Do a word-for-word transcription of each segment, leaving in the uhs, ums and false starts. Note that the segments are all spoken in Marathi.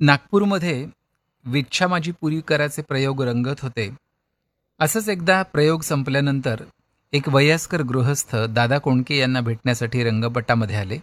नागपूरमध्ये विच्छा माझी पुरी कराचे प्रयोग रंगत होते. असंच एकदा प्रयोग संपल्यानंतर एक वयस्कर गृहस्थ दादा कोंडके यांना भेटण्यासाठी रंगपटामध्ये आले.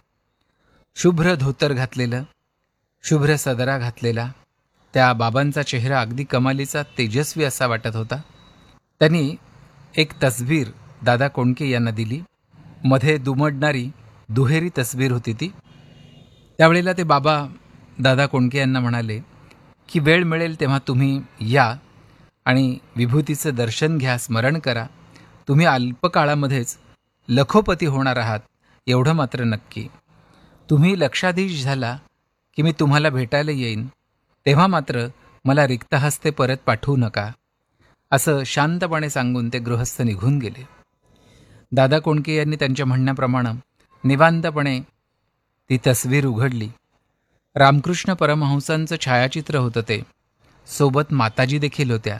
शुभ्र धोतर घातलेलं, शुभ्र सदरा घातलेला त्या बाबांचा चेहरा अगदी कमालीचा तेजस्वी असा वाटत होता. त्यांनी एक तसबीर दादा कोंडके यांना दिली. मध्ये दुमडणारी दुहेरी तसबीर होती ती. त्यावेळेला ते बाबा दादा कोंडके यांना म्हणाले की वेळ मिळेल तेव्हा तुम्ही या आणि विभूतीचं दर्शन घ्या, स्मरण करा. तुम्ही अल्पकाळामध्येच लखोपती होणार आहात एवढं मात्र नक्की. तुम्ही लक्षाधीश झाला की मी तुम्हाला भेटायला येईन, तेव्हा मात्र मला रिक्त हस्ते परत पाठवू नका, असं शांतपणे सांगून ते गृहस्थ निघून गेले. दादा कोंडके यांनी त्यांच्या म्हणण्याप्रमाणे निवांतपणे ती तस्वीर उघडली. रामकृष्ण परमहंसांचं छायाचित्र होतं ते. सोबत माताजी देखील होत्या.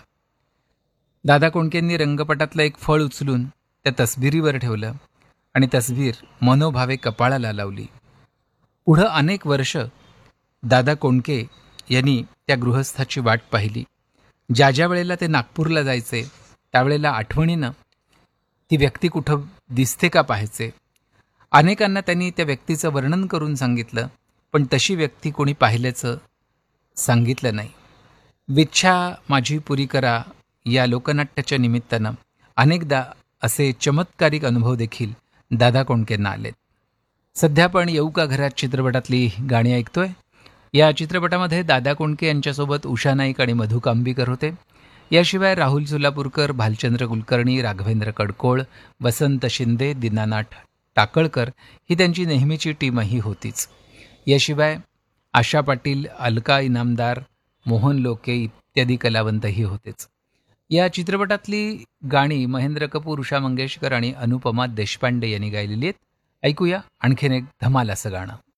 दादा कोंडकेंनी रंगपटातलं एक फळ उचलून त्या तसबिरीवर ठेवलं आणि तसबीर मनोभावे कपाळाला लावली. पुढं अनेक वर्ष दादा कोंडके यांनी त्या गृहस्थाची वाट पाहिली. ज्या ज्या वेळेला ते नागपूरला जायचे त्यावेळेला आठवणीनं ती व्यक्ती कुठं दिसते का पाहायचे. अनेकांना त्यांनी त्या व्यक्तीचं वर्णन करून सांगितलं, पण तशी व्यक्ती कोणी पाहिल्याचं सांगितलं नाही. विच्छा माझी पुरी करा या लोकनाट्याच्या निमित्तानं अनेकदा असे चमत्कारिक अनुभव देखील दादा कोंडकेंना आलेत. सध्या आपण येऊ का घरात चित्रपटातली गाणी ऐकतोय. या चित्रपटामध्ये दादा कोंडके यांच्यासोबत उषा नाईक आणि मधु कांबीकर होते. याशिवाय राहुल सोलापूरकर, भालचंद्र कुलकर्णी, राघवेंद्र कडकोळ, वसंत शिंदे, दीनानाथ टाकळकर ही त्यांची नेहमीची टीमही होतीच. याशिवाय आशा पाटील, अलका इनामदार, मोहन लोके इत्यादी कलावंतही होतेच. या चित्रपटातली गाणी महेंद्र कपूर, उषा मंगेशकर आणि अनुपमा देशपांडे यांनी गायलेली आहेत. ऐकूया आणखीन एक धमाल असं गाणं.